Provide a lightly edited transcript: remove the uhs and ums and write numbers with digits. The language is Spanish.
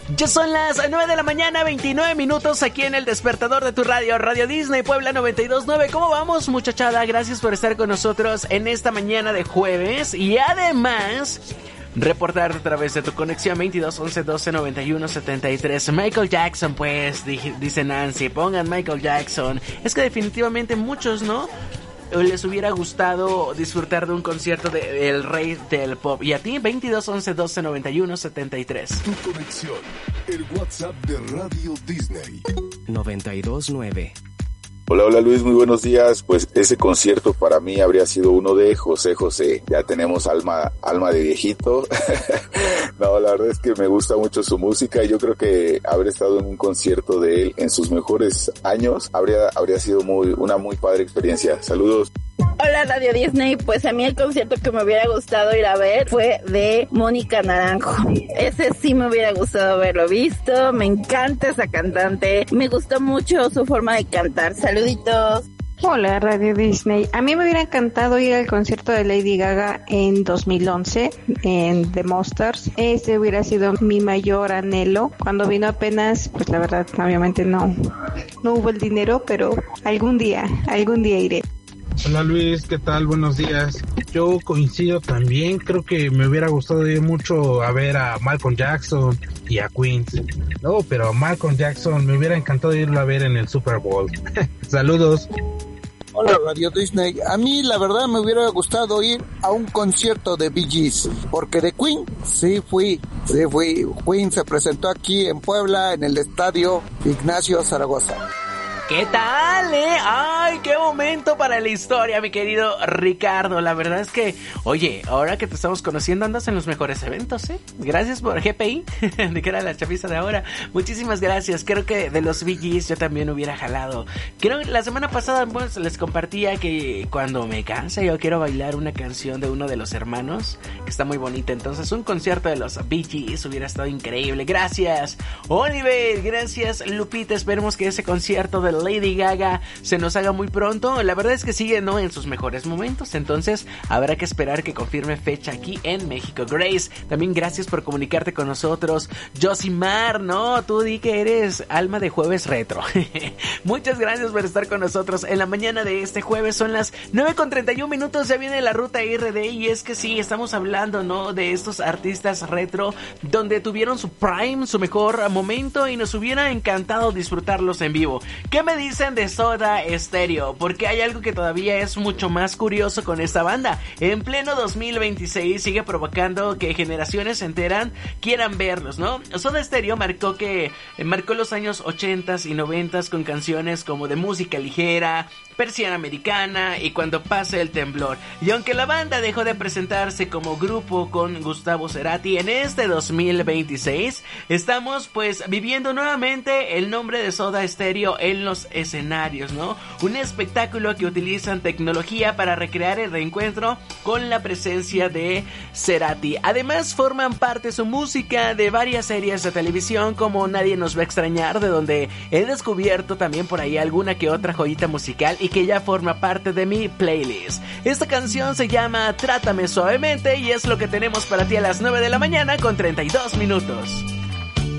Ya son las 9 de la mañana, 29 minutos aquí en el despertador de tu radio, Radio Disney Puebla 92.9. ¿Cómo vamos, muchachada? Gracias por estar con nosotros en esta mañana de jueves. Y además, reportarte a través de tu conexión 22 11 12 91 73. Michael Jackson, pues, dice Nancy, pongan Michael Jackson. Es que definitivamente muchos, ¿no?, les hubiera gustado disfrutar de un concierto del rey del pop. ¿Y a ti? 22 11 12 91 73. Tu conexión, el WhatsApp de Radio Disney 92.9. Hola Luis, muy buenos días. Pues ese concierto para mí habría sido uno de José José. Ya tenemos alma de viejito. No, la verdad es que me gusta mucho su música y yo creo que haber estado en un concierto de él en sus mejores años habría sido una muy padre experiencia. Saludos. Hola Radio Disney, pues a mí el concierto que me hubiera gustado ir a ver fue de Mónica Naranjo. Ese sí me hubiera gustado haberlo visto, me encanta esa cantante, me gustó mucho su forma de cantar. Saluditos. Hola Radio Disney, a mí me hubiera encantado ir al concierto de Lady Gaga en 2011 en The Monsters. Ese hubiera sido mi mayor anhelo. Cuando vino apenas, pues la verdad obviamente no hubo el dinero, pero algún día iré. Hola Luis, ¿qué tal? Buenos días. Yo coincido también, creo que me hubiera gustado ir mucho a ver a Michael Jackson y a Queen. No, pero a Michael Jackson me hubiera encantado irlo a ver en el Super Bowl. Saludos. Hola Radio Disney, a mí la verdad me hubiera gustado ir a un concierto de Bee Gees, porque de Queen sí fui. Queen se presentó aquí en Puebla en el estadio Ignacio Zaragoza. ¿Qué tal, ¡Ay, qué momento para la historia, mi querido Ricardo! La verdad es que, oye, ahora que te estamos conociendo andas en los mejores eventos, Gracias por GPI, de que era la chaviza de ahora. Muchísimas gracias. Creo que de los Bee Gees yo también hubiera jalado. Creo que la semana pasada pues les compartía que cuando me canse yo quiero bailar una canción de uno de los hermanos, que está muy bonita. Entonces un concierto de los Bee Gees hubiera estado increíble. Gracias, Oliver. Gracias, Lupita. Esperemos que ese concierto de Lady Gaga se nos haga muy pronto. La verdad es que sigue, ¿no?, en sus mejores momentos. Entonces habrá que esperar que confirme fecha aquí en México. Grace, también gracias por comunicarte con nosotros. Josimar, no, tú di que eres alma de jueves retro. Muchas gracias por estar con nosotros en la mañana de este jueves. Son las 9:31. Ya viene la ruta RD. Y es que sí, estamos hablando, ¿no?, de estos artistas retro donde tuvieron su prime, su mejor momento, y nos hubiera encantado disfrutarlos en vivo. ¿Qué me dicen de Soda Stereo? Porque hay algo que todavía es mucho más curioso con esta banda. En pleno 2026 sigue provocando que generaciones enteras quieran verlos, ¿no? Soda Stereo marcó los años 80s y 90s con canciones como de música ligera, Persiana Americana y Cuando pase el temblor. Y aunque la banda dejó de presentarse como grupo con Gustavo Cerati, en este 2026 estamos pues viviendo nuevamente el nombre de Soda Stereo en los escenarios, ¿no? Un espectáculo que utilizan tecnología para recrear el reencuentro con la presencia de Cerati. Además forman parte su música de varias series de televisión como Nadie nos va a extrañar, de donde he descubierto también por ahí alguna que otra joyita musical y que ya forma parte de mi playlist. Esta canción se llama Trátame Suavemente y es lo que tenemos para ti a las 9 de la mañana con 32 minutos.